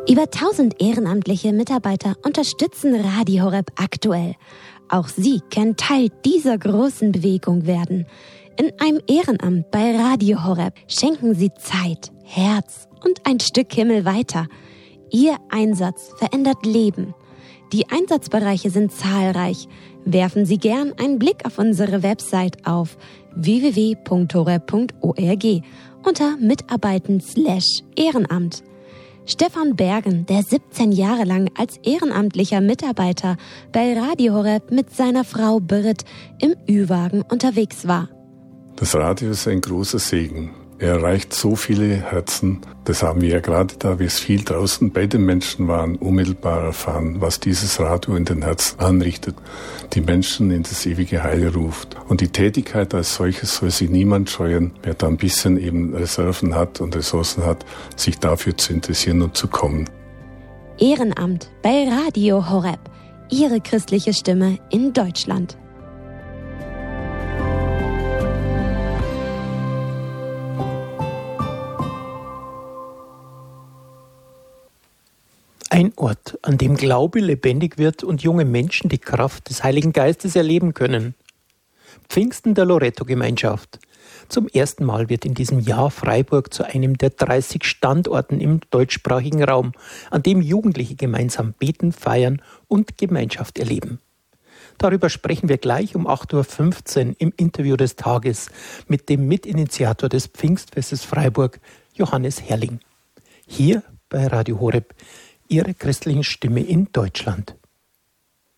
Über 1000 ehrenamtliche Mitarbeiter unterstützen Radio Horeb aktuell. Auch Sie können Teil dieser großen Bewegung werden. In einem Ehrenamt bei Radio Horeb schenken Sie Zeit, Herz und ein Stück Himmel weiter. Ihr Einsatz verändert Leben. Die Einsatzbereiche sind zahlreich. Werfen Sie gern einen Blick auf unsere Website auf www.horeb.org unter Mitarbeiten/Ehrenamt. Stefan Bergen, der 17 Jahre lang als ehrenamtlicher Mitarbeiter bei Radio Horeb mit seiner Frau Birgit im Ü-Wagen unterwegs war. Das Radio ist ein großer Segen. Er erreicht so viele Herzen. Das haben wir ja gerade da, wie es viel draußen bei den Menschen waren, unmittelbar erfahren, was dieses Radio in den Herzen anrichtet, die Menschen in das ewige Heil ruft. Und die Tätigkeit als solches soll sich niemand scheuen, wer da ein bisschen eben Reserven hat und Ressourcen hat, sich dafür zu interessieren und zu kommen. Ehrenamt bei Radio Horeb, Ihre christliche Stimme in Deutschland. Ein Ort, an dem Glaube lebendig wird und junge Menschen die Kraft des Heiligen Geistes erleben können. Pfingsten der Loretto-Gemeinschaft. Zum ersten Mal wird in diesem Jahr Freiburg zu einem der 30 Standorten im deutschsprachigen Raum, an dem Jugendliche gemeinsam beten, feiern und Gemeinschaft erleben. Darüber sprechen wir gleich um 8.15 Uhr im Interview des Tages mit dem Mitinitiator des Pfingstfestes Freiburg, Johannes Herrling. Hier bei Radio Horeb, Ihre christlichen Stimme in Deutschland.